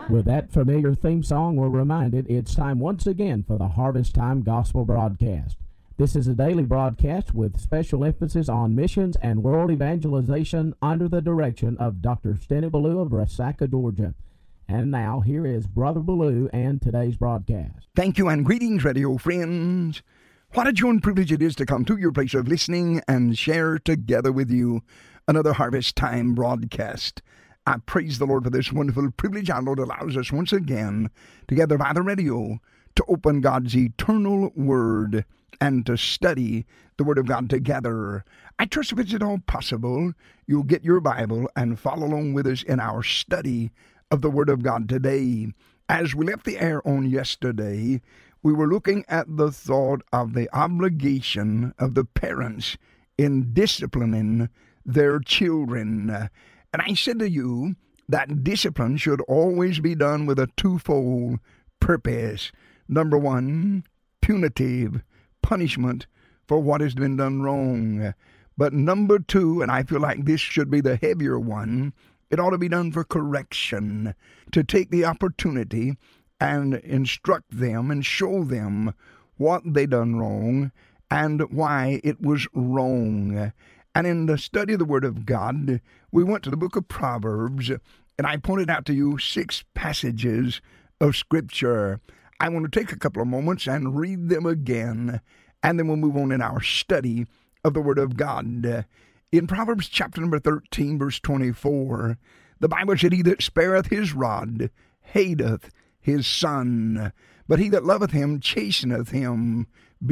With that familiar theme song, we're reminded it's time once again for the Harvest Time Gospel Broadcast. This is a daily broadcast with special emphasis on missions and world evangelization under the direction of Dr. Steny Ballou of Resaca, Georgia. And now, here is Brother Ballou and today's broadcast. Thank you and greetings, radio friends. What a joy and privilege it is to come to your place of listening and share together with you another Harvest Time broadcast. I praise the Lord for this wonderful privilege our Lord allows us once again together by the radio to open God's eternal Word and to study the Word of God together. I trust if it's at all possible, you'll get your Bible and follow along with us in our study of the Word of God today. As we left the air on yesterday, we were looking at the thought of the obligation of the parents in disciplining their children. And I said to you that discipline should always be done with a twofold purpose. Number one, punitive punishment for what has been done wrong. But number two, and I feel like this should be the heavier one, it ought to be done for correction, to take the opportunity and instruct them and show them what they done wrong and why it was wrong. And in the study of the Word of God, we went to the book of Proverbs, and I pointed out to you 6 passages of Scripture. I want to take a couple of moments and read them again, and then we'll move on in our study of the Word of God. In Proverbs chapter number 13, verse 24, the Bible said, "He that spareth his rod hateth his son, but he that loveth him chasteneth him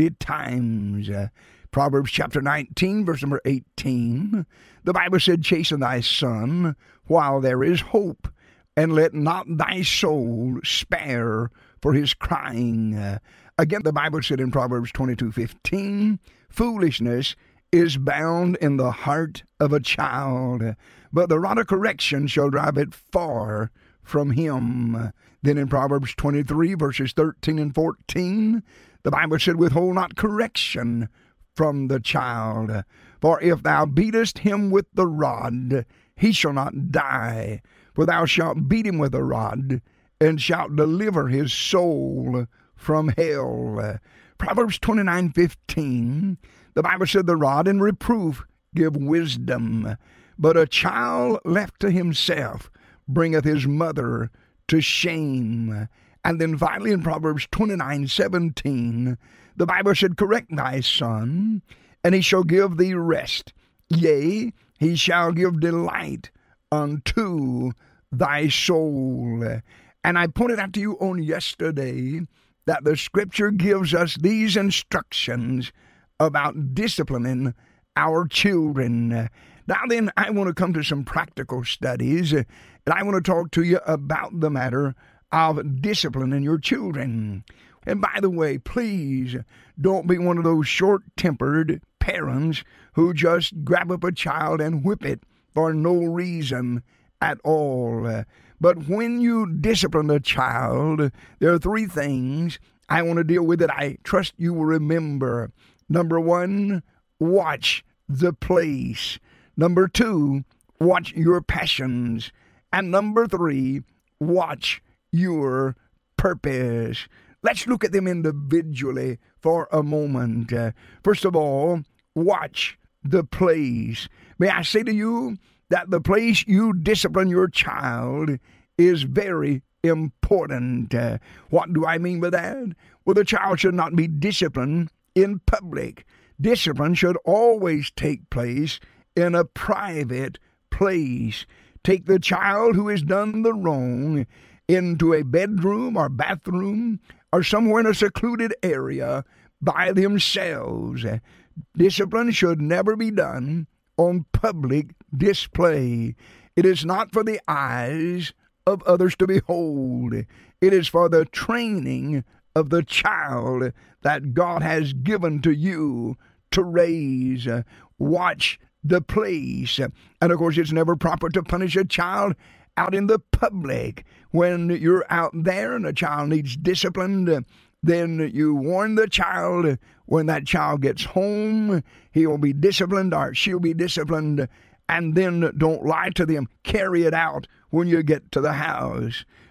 betimes." Proverbs chapter 19, verse number 18, the Bible said, "Chasten thy son while there is hope, and let not thy soul spare for his crying." Again, the Bible said in Proverbs 22:15, "Foolishness is bound in the heart of a child, but the rod of correction shall drive it far from him." Then in Proverbs 23, verses 13 and 14, the Bible said, "Withhold not correction from the child, for if thou beatest him with the rod, he shall not die, for thou shalt beat him with a rod, and shalt deliver his soul from hell." Proverbs 29:15, the Bible said, "The rod and reproof give wisdom, but a child left to himself bringeth his mother to shame." And then finally in Proverbs 29:17, the Bible said, "Correct thy son, and he shall give thee rest. Yea, he shall give delight unto thy soul." And I pointed out to you on yesterday that the Scripture gives us these instructions about disciplining our children. Now then, I want to come to some practical studies, and I want to talk to you about the matter of disciplining your children. And by the way, please don't be one of those short-tempered parents who just grab up a child and whip it for no reason at all. But when you discipline a child, there are 3 things I want to deal with that I trust you will remember. Number 1, watch the place. Number 2, watch your passions. And number 3, watch your purpose. Let's look at them individually for a moment. First of all, watch the place. May I say to you that the place you discipline your child is very important. What do I mean by that? Well, the child should not be disciplined in public. Discipline should always take place in a private place. Take the child who has done the wrong into a bedroom or bathroom or somewhere in a secluded area by themselves. Discipline should never be done on public display. It is not for the eyes of others to behold. It is for the training of the child that God has given to you to raise. Watch the place. And of course, it's never proper to punish a child out in the public. When you're out there and a child needs discipline, then you warn the child. When that child gets home, he'll be disciplined or she'll be disciplined. And then don't lie to them. Carry it out when you get to the house.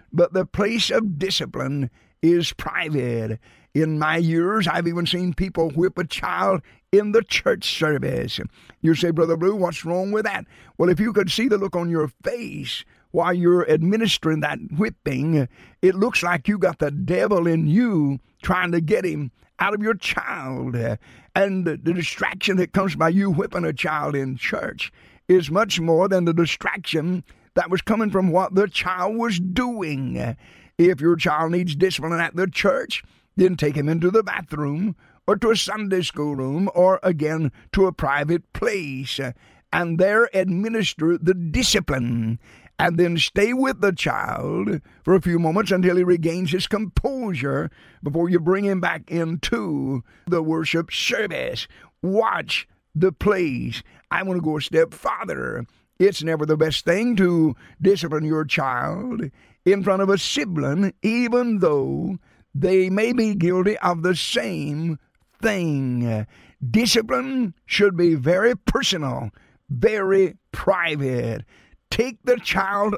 but the place of discipline is private. In my years, I've even seen people whip a child in the church service. You say, Brother Blue, what's wrong with that? Well, if you could see the look on your face while you're administering that whipping, it looks like you got the devil in you trying to get him out of your child. And the distraction that comes by you whipping a child in church is much more than the distraction that was coming from what the child was doing. If your child needs discipline at the church, then take him into the bathroom or to a Sunday school room or, again, to a private place, and there administer the discipline, and then stay with the child for a few moments until he regains his composure before you bring him back into the worship service. Watch the place. I want to go a step farther. It's never the best thing to discipline your child in front of a sibling, even though they may be guilty of the same thing. Discipline should be very personal, very private. Take the child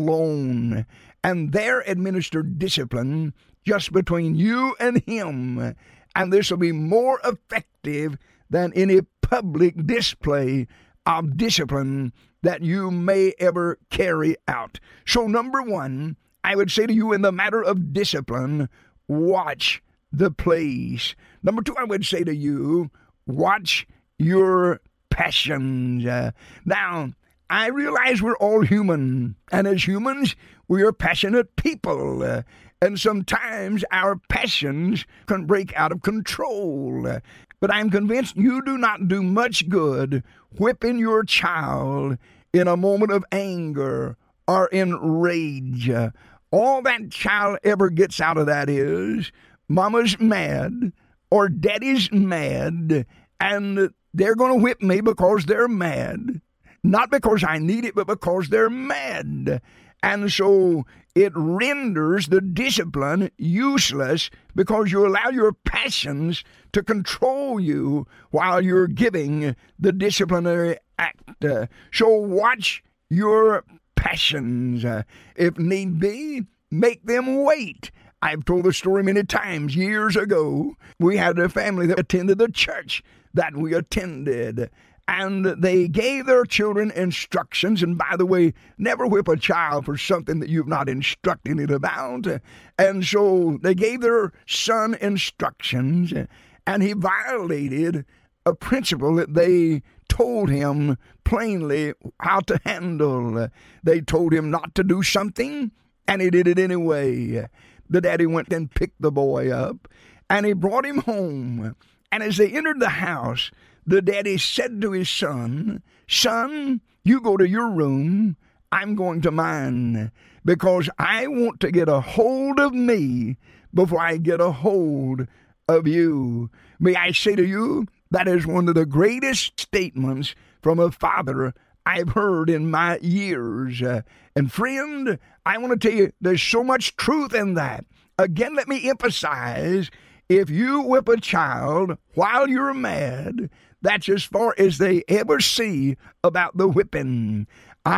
alone and there administer discipline just between you and him, and this will be more effective than any public display of discipline that you may ever carry out. So, number one, I would say to you, in the matter of discipline, watch the place. Number two, I would say to you, watch your passions. Now, I realize we're all human, and as humans, we are passionate people. And sometimes our passions can break out of control. But I'm convinced you do not do much good whipping your child in a moment of anger or in rage. All that child ever gets out of that is, Mama's mad or Daddy's mad, and they're going to whip me because they're mad. Not because I need it, but because they're mad. And so it renders the discipline useless because you allow your passions to control you while you're giving the disciplinary act. So watch your passions. If need be, make them wait. I've told the story many times. Years ago, we had a family that attended the church that we attended, and they gave their children instructions. And by the way, never whip a child for something that you've not instructed it about. And so they gave their son instructions, and he violated a principle that they told him plainly how to handle. They told him not to do something, and he did it anyway. The daddy went and picked the boy up, and he brought him home. And as they entered the house, the daddy said to his son, "Son, you go to your room. I'm going to mine, because I want to get a hold of me before I get a hold of you." May I say to you, that is one of the greatest statements from a father I've heard in my years. And friend, I want to tell you, there's so much truth in that. Again, let me emphasize, if you whip a child while you're mad, that's as far as they ever see about the whipping.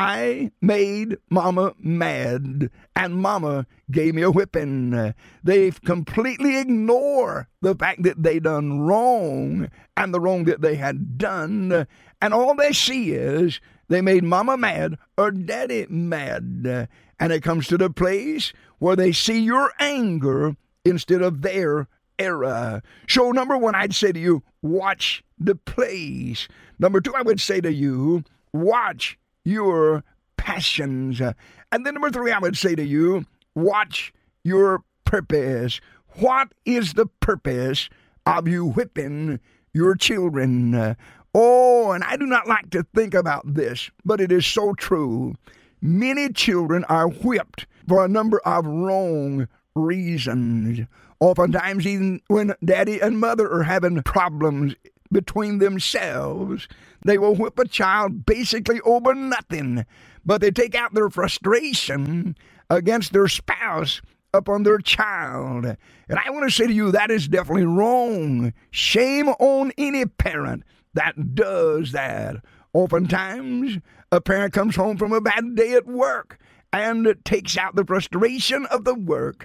I made Mama mad, and Mama gave me a whipping. They completely ignore the fact that they done wrong and the wrong that they had done, and all they see is they made Mama mad or Daddy mad. And it comes to the place where they see your anger instead of their error. So number one, I'd say to you, watch the place. Number two, I would say to you, watch your passions. And then number three, I would say to you, watch your purpose. What is the purpose of you whipping your children? Oh, and I do not like to think about this, but it is so true. Many children are whipped for a number of wrong reasons. Oftentimes, even when daddy and mother are having problems between themselves, they will whip a child basically over nothing, but they take out their frustration against their spouse upon their child. And I want to say to you, that is definitely wrong. Shame on any parent that does that. Oftentimes, a parent comes home from a bad day at work, and takes out the frustration of the work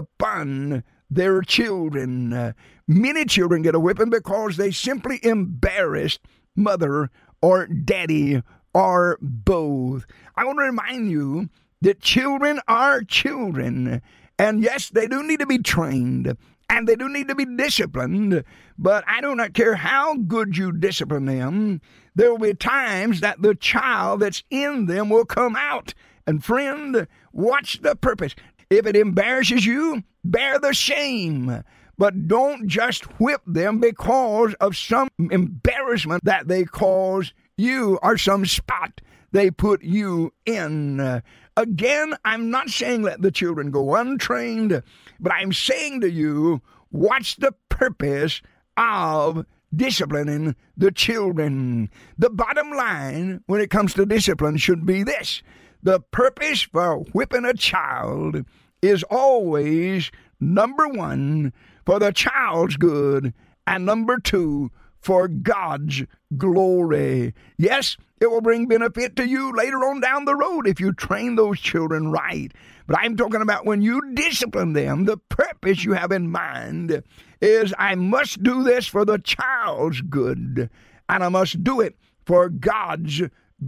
upon their children. Many children get a whipping because they simply embarrassed mother or daddy or both. I want to remind you that children are children. And yes, they do need to be trained. And they do need to be disciplined. But I do not care how good you discipline them. There will be times that the child that's in them will come out. And friend, watch the purpose. If it embarrasses you, bear the shame. But don't just whip them because of some embarrassment that they cause you or some spot they put you in. Again, I'm not saying let the children go untrained, but I'm saying to you, watch the purpose of disciplining the children. The bottom line when it comes to discipline should be this. The purpose for whipping a child is always, number one, for the child's good, and number two, for God's glory. Yes, it will bring benefit to you later on down the road if you train those children right. But I'm talking about when you discipline them, the purpose you have in mind is I must do this for the child's good, and I must do it for God's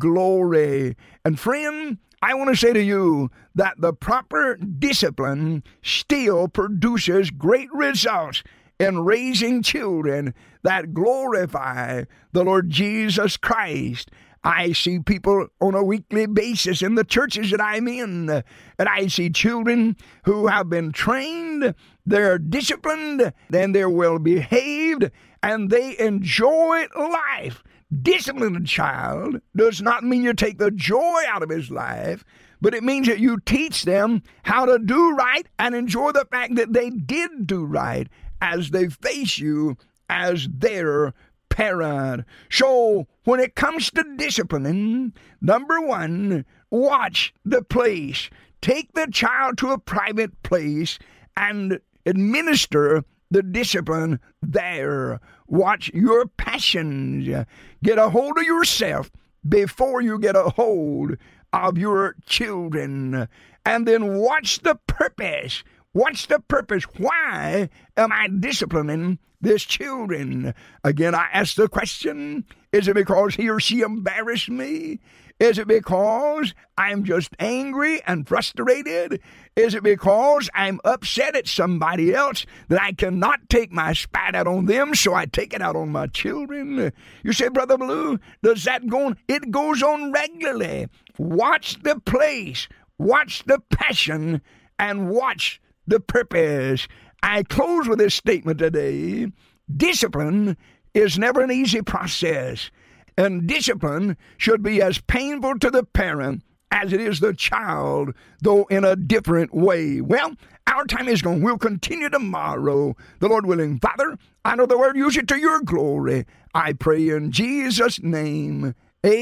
glory. And friend, I want to say to you that the proper discipline still produces great results in raising children that glorify the Lord Jesus Christ. I see people on a weekly basis in the churches that I'm in, and I see children who have been trained, they're disciplined, and they're well behaved, and they enjoy life. Discipline a child does not mean you take the joy out of his life, but it means that you teach them how to do right and enjoy the fact that they did do right as they face you as their parent. So when it comes to disciplining, number one, watch the place. Take the child to a private place and administer the discipline there. Watch your passions. Get a hold of yourself before you get a hold of your children. And then watch the purpose. Watch the purpose. Why am I disciplining this children? Again, I ask the question, is it because he or she embarrassed me? Is it because I'm just angry and frustrated? Is it because I'm upset at somebody else that I cannot take my spat out on them, so I take it out on my children? You say, Brother Blue, does that go on? It goes on regularly. Watch the place, watch the passion, and watch the purpose. I close with this statement today. Discipline is never an easy process. And discipline should be as painful to the parent as it is the child, though in a different way. Well, our time is gone. We'll continue tomorrow, the Lord willing. Father, I know the word, use it to your glory. I pray in Jesus' name.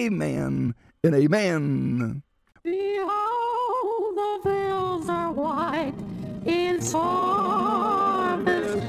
Amen and amen. Behold, the fields are white, it's harvest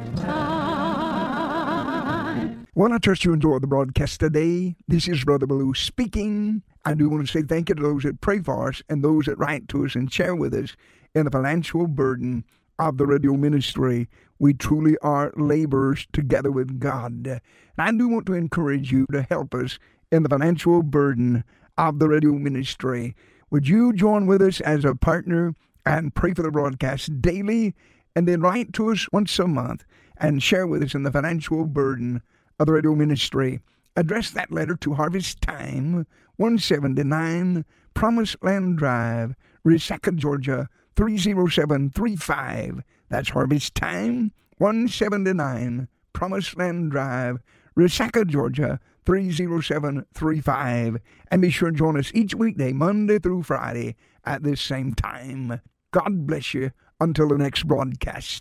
time. Well, I trust you enjoyed the broadcast today. This is Brother Blue speaking. I do want to say thank you to those that pray for us and those that write to us and share with us in the financial burden of the radio ministry. We truly are laborers together with God. And I do want to encourage you to help us in the financial burden of the radio ministry. Would you join with us as a partner and pray for the broadcast daily, and then write to us once a month and share with us in the financial burden of the radio ministry? Address that letter to Harvest Time, 179 Promised Land Drive, Resaca, Georgia, 30735. That's Harvest Time, 179 Promised Land Drive, Resaca, Georgia, 30735. And be sure to join us each weekday, Monday through Friday, at this same time. God bless you until the next broadcast.